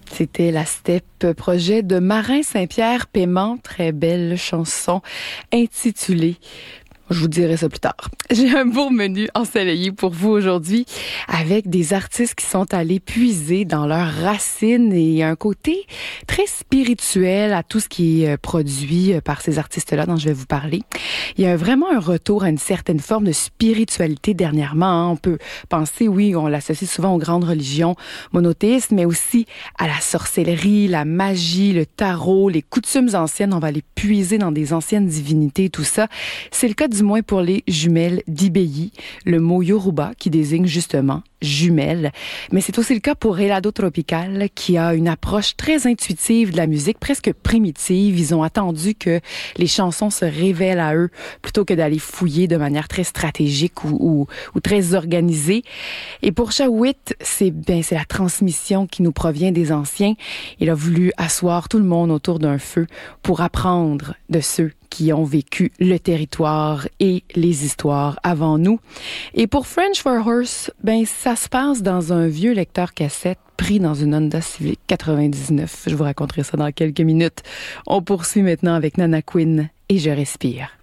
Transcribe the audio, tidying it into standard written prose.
C'était La Steppe, projet de Marin Saint-Pierre Paiement. Très belle chanson intitulée. Je vous dirai ça plus tard. J'ai un beau menu ensoleillé pour vous aujourd'hui avec des artistes qui sont allés puiser dans leurs racines et un côté très spirituel à tout ce qui est produit par ces artistes-là dont je vais vous parler. Il y a vraiment un retour à une certaine forme de spiritualité dernièrement. On peut penser, oui, on l'associe souvent aux grandes religions monothéistes, mais aussi à la sorcellerie, la magie, le tarot, les coutumes anciennes. On va aller puiser dans des anciennes divinités, tout ça. C'est le cas du moins pour les jumelles d'Ibeyi, le mot Yoruba qui désigne justement jumelles. Mais c'est aussi le cas pour Helado Tropical qui a une approche très intuitive de la musique, presque primitive. Ils ont attendu que les chansons se révèlent à eux plutôt que d'aller fouiller de manière très stratégique ou très organisée. Et pour Shawit, c'est la transmission qui nous provient des anciens. Il a voulu asseoir tout le monde autour d'un feu pour apprendre de ceux qui ont vécu le territoire et les histoires avant nous. Et pour French for Horse, ça se passe dans un vieux lecteur cassette pris dans une Honda Civic 99. Je vous raconterai ça dans quelques minutes. On poursuit maintenant avec Nana Quinn et Je respire.